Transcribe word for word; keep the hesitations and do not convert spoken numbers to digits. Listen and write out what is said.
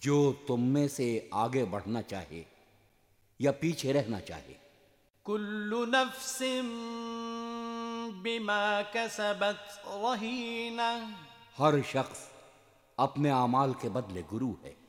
जो तुम में से आगे बढ़ना चाहे या पीछे रहना चाहे। कुल्लु नफ्सिम बिमा कसबत रहीना। हर शख्स अपने अमाल के बदले गुरु है।